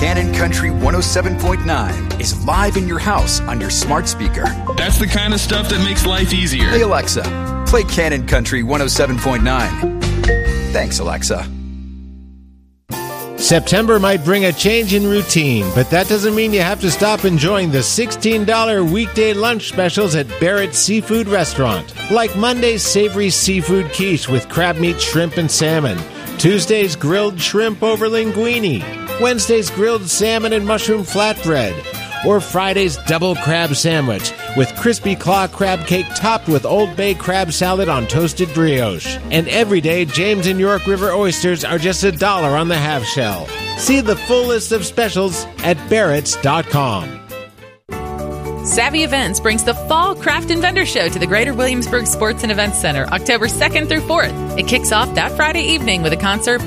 Cannon Country 107.9 is live in your house on your smart speaker. That's the kind of stuff that makes life easier. Hey, Alexa, play Cannon Country 107.9. Thanks, Alexa. September might bring a change in routine, but that doesn't mean you have to stop enjoying the $16 weekday lunch specials at Barrett's Seafood Restaurant. Like Monday's savory seafood quiche with crab meat, shrimp, and salmon. Tuesday's grilled shrimp over linguine. Wednesday's grilled salmon and mushroom flatbread. Or Friday's double crab sandwich with crispy claw crab cake topped with Old Bay crab salad on toasted brioche. And every day, James and York River oysters are just $1 on the half shell. See the full list of specials at Barrett's.com. Savvy Events brings the Fall Craft and Vendor Show to the Greater Williamsburg Sports and Events Center, October 2nd through 4th. It kicks off that Friday evening with a concert